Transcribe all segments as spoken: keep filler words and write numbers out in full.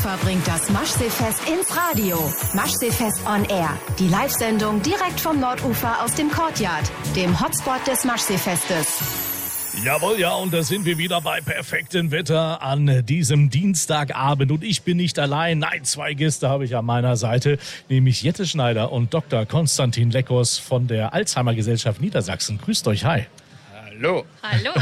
Hannover bringt das Maschseefest ins Radio. Maschseefest on Air. Die Live-Sendung direkt vom Nordufer aus dem Courtyard, dem Hotspot des Maschseefestes. Jawohl, ja, und da sind wir wieder bei perfektem Wetter an diesem Dienstagabend. Und ich bin nicht allein, nein, zwei Gäste habe ich an meiner Seite, nämlich Jette Schneider und Doktor Konstantin Leckos von der Alzheimer-Gesellschaft Niedersachsen. Grüßt euch, hi. Hallo. Hallo.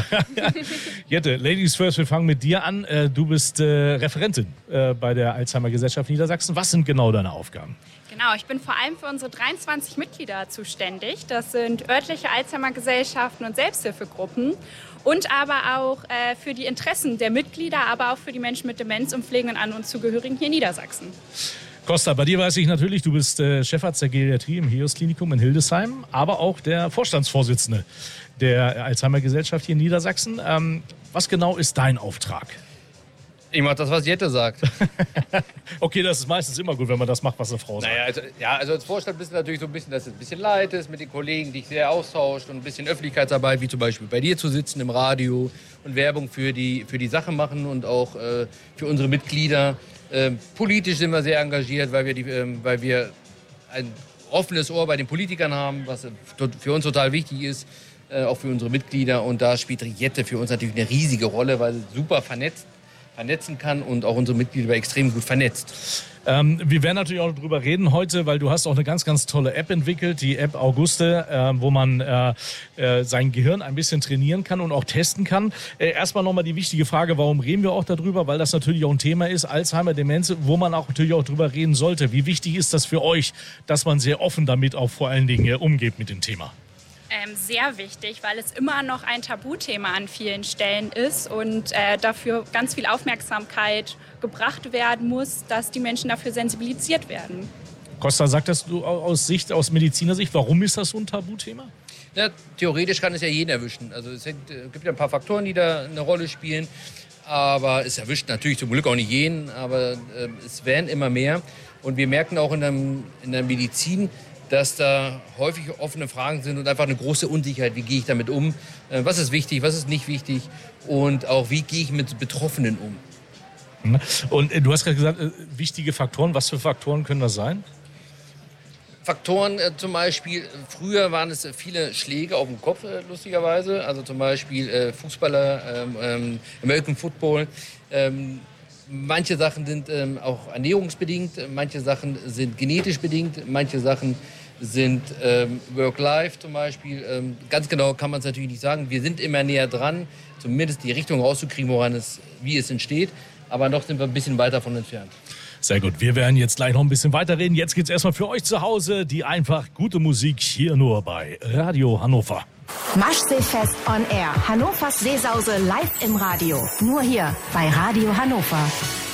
Jette, Ladies first, wir fangen mit dir an. Du bist äh, Referentin äh, bei der Alzheimer-Gesellschaft Niedersachsen. Was sind genau deine Aufgaben? Genau, ich bin vor allem für unsere dreiundzwanzig Mitglieder zuständig. Das sind örtliche Alzheimer-Gesellschaften und Selbsthilfegruppen. Und aber auch äh, für die Interessen der Mitglieder, aber auch für die Menschen mit Demenz und pflegenden An- und Zugehörigen hier in Niedersachsen. Costa, bei dir weiß ich natürlich, du bist äh, Chefarzt der Geriatrie im Heos-Klinikum in Hildesheim, aber auch der Vorstandsvorsitzende der Alzheimer-Gesellschaft hier in Niedersachsen. Ähm, was genau ist dein Auftrag? Ich mach das, was Jette sagt. Okay, das ist meistens immer gut, wenn man das macht, was eine Frau sagt. Naja, also, ja, also als Vorstand bist du natürlich so ein bisschen, dass es ein bisschen leid ist mit den Kollegen, dich sehr austauscht und ein bisschen Öffentlichkeitsarbeit, wie zum Beispiel bei dir zu sitzen im Radio und Werbung für die, für die Sache machen und auch äh, für unsere Mitglieder. Ähm, politisch sind wir sehr engagiert, weil wir, die, ähm, weil wir ein offenes Ohr bei den Politikern haben, was für uns total wichtig ist, äh, auch für unsere Mitglieder. Und da spielt Jette für uns natürlich eine riesige Rolle, weil sie super vernetzt, vernetzen kann und auch unsere Mitglieder extrem gut vernetzt. Ähm, wir werden natürlich auch darüber reden heute, weil du hast auch eine ganz, ganz tolle App entwickelt, die App Auguste, äh, wo man äh, äh, sein Gehirn ein bisschen trainieren kann und auch testen kann. Äh, erstmal nochmal die wichtige Frage, warum reden wir auch darüber? Weil das natürlich auch ein Thema ist, Alzheimer, Demenz, wo man auch natürlich auch drüber reden sollte. Wie wichtig ist das für euch, dass man sehr offen damit auch vor allen Dingen äh, umgeht mit dem Thema? Ähm, sehr wichtig, weil es immer noch ein Tabuthema an vielen Stellen ist und äh, dafür ganz viel Aufmerksamkeit gebracht werden muss, dass die Menschen dafür sensibilisiert werden. Costa, sagtest du aus Sicht, aus Medizinersicht, warum ist das so ein Tabuthema? Ja, theoretisch kann es ja jeden erwischen. Also es gibt ja ein paar Faktoren, die da eine Rolle spielen. Aber es erwischt natürlich zum Glück auch nicht jeden, aber äh, es werden immer mehr. Und wir merken auch in der, in der Medizin, dass da häufig offene Fragen sind und einfach eine große Unsicherheit. Wie gehe ich damit um? Was ist wichtig, was ist nicht wichtig? Und auch, wie gehe ich mit Betroffenen um? Und du hast gerade gesagt, wichtige Faktoren. Was für Faktoren können das sein? Faktoren äh, zum Beispiel, früher waren es viele Schläge auf den Kopf, äh, lustigerweise. Also zum Beispiel äh, Fußballer, ähm, ähm, American Football. Ähm, Manche Sachen sind ähm, auch ernährungsbedingt, manche Sachen sind genetisch bedingt, manche Sachen sind ähm, Work-Life zum Beispiel. Ähm, ganz genau kann man es natürlich nicht sagen. Wir sind immer näher dran, zumindest die Richtung rauszukriegen, woran es, wie es entsteht. Aber noch sind wir ein bisschen weit davon entfernt. Sehr gut, wir werden jetzt gleich noch ein bisschen weiterreden. Jetzt geht's erstmal für euch zu Hause, die einfach gute Musik hier nur bei Radio Hannover. Maschseefest on Air. Hannovers Seesause live im Radio. Nur hier bei Radio Hannover.